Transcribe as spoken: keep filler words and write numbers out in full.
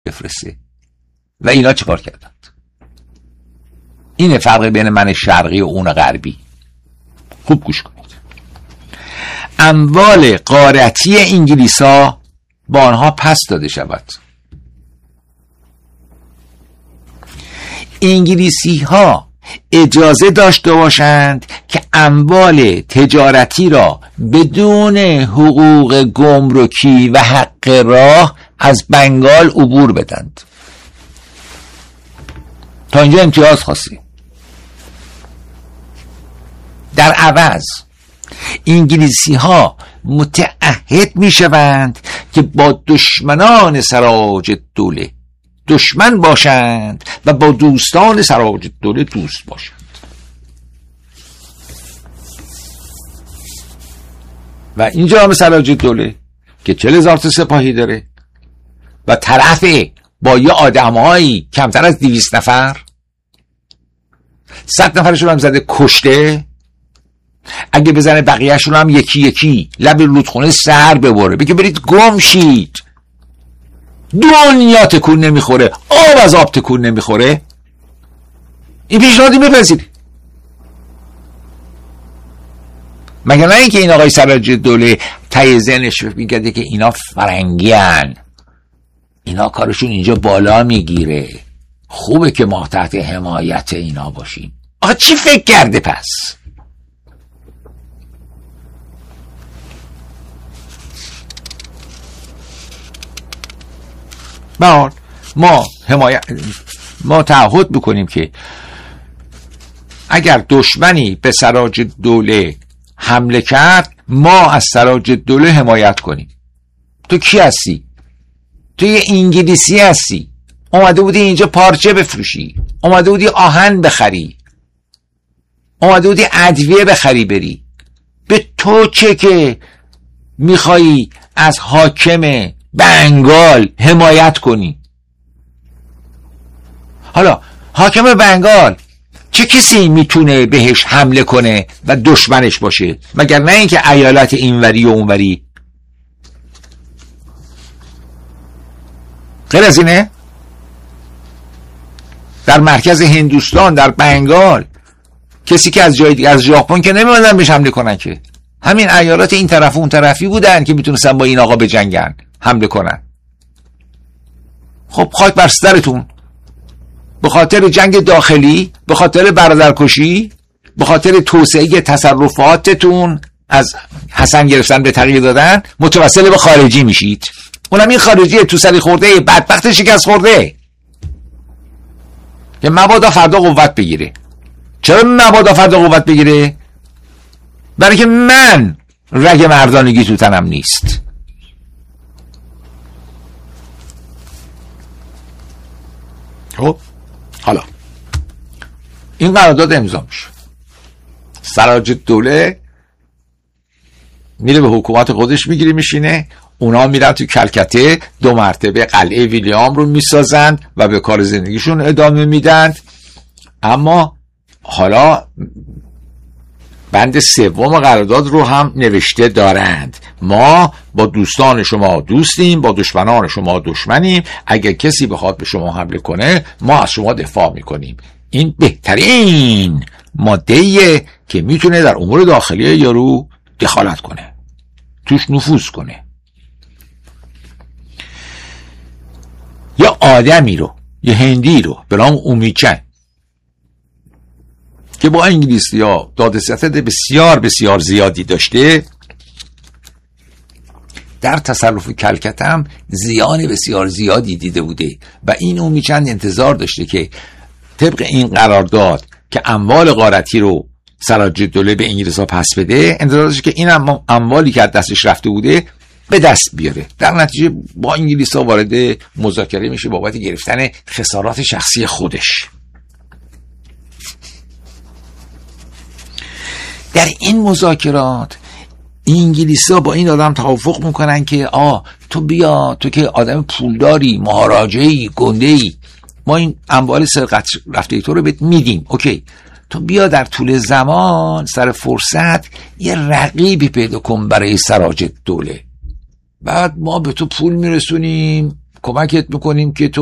بفرسته. و اینا چه کار کردند؟ اینه فرق بین من شرقی و اون غربی. خوب گوش کنید. اموال غارتی انگلیس ها با آنها پس داده شود. انگلیسی ها اجازه داشته باشند که اموال تجارتی را بدون حقوق گمرکی و حق راه از بنگال عبور بدند. تا اینجا امتیاز خاصی. در عوض انگلیسی ها متعهد می شوند که با دشمنان سراج دوله دشمن باشند و با دوستان سراج دوله دوست باشند. و اینجا هم سراج دوله که چهل هزار تا سپاهی داره و طرف با یه آدمایی کمتر از دویست نفر، صد نفرشون هم زده کشته، اگه بزنه بقیهشون هم یکی یکی لب رودخونه سر ببره، بگه برید گم شید، دنیا تکون نمیخوره، آب از آب تکون نمیخوره، این پیشنهادی بپذیری؟ مگر نه اینکه این آقای سراج دوله ته ذهنش میگه که اینا فرنگیان، اینا کارشون اینجا بالا میگیره، خوبه که ما تحت حمایت اینا باشیم. آقا چی فکر کرده پس؟ ما ما حمایت ما تعهد بکنیم که اگر دشمنی به سراج دوله حمله کرد ما از سراج دوله حمایت کنیم. تو کی هستی؟ تو یه انگلیسی هستی، اومده بودی اینجا پارچه بفروشی، اومده بودی آهن بخری، اومده بودی ادویه بخری بری، به تو چه که میخوایی از حاکم بنگال حمایت کنی؟ حالا حاکم بنگال چه کسی میتونه بهش حمله کنه و دشمنش باشه مگر نه اینکه ایالت اینوری و اونوری؟ غیر از اینه؟ در مرکز هندوستان، در بنگال، کسی که از جای دیگه، از ژاپن که نمی‌اومدن بهش حمله کنن که، همین ایالات این طرف و اون طرفی بودن که میتونستن با این آقا بجنگن، حمله کنن. خب خاک بر سرتون، به خاطر جنگ داخلی، به خاطر برادرکشی، به خاطر توسعه تصرفاتتون از حسن گرفتن به تغییر دادن، متوسل به خارجی میشید. اونم این خارجی تو سری خورده بدبخت شکست خورده که مبادا فردا قوت بگیره. چرا مبادا فردا قوت بگیره؟ برای که من رگ مردانگی تو تنم نیست. خب حالا این قرارداد امضا میشه، سراج دوله میره به حکومت خودش میگیره میشینه، اونا میرن تو کلکته دو مرتبه قلعه ویلیام رو میسازن و به کار زندگیشون ادامه میدن. اما حالا بند سوم قرارداد رو هم نوشته دارند: ما با دوستان شما دوستیم، با دشمنان شما دشمنیم، اگر کسی بخواد به شما حمله کنه ما از شما دفاع میکنیم. این بهترین ماده‌ایه که میتونه در امور داخلی یارو دخالت کنه، توش نفوذ کنه. یا آدمی رو، یه هندی رو به نام اومیچن که با انگلیسی ها داد ستد بسیار بسیار زیادی داشته، در تصرف کلکته هم زیان بسیار زیادی دیده بوده و این اومیچن انتظار داشته که طبق این قرارداد که اموال غارتی رو سراج دوله به انگلیس ها پس بده، انتظار داشته که این اموالی که از دستش رفته بوده به دست بیاره. در نتیجه با انگلیس ها وارد مذاکره میشه بابت گرفتن خسارات شخصی خودش. در این مذاکرات انگلیسی ها با این آدم توافق میکنن که آ تو بیا، تو که آدم پولداری، مهاراجه‌ای، گنده‌ای، ما این اموال سرقت رفته تو رو بهت میدیم، اوکی، تو بیا در طول زمان سر فرصت یه رقیبی پیدا کن برای سراج دوله، بعد ما به تو پول میرسونیم، کمکت میکنیم که تو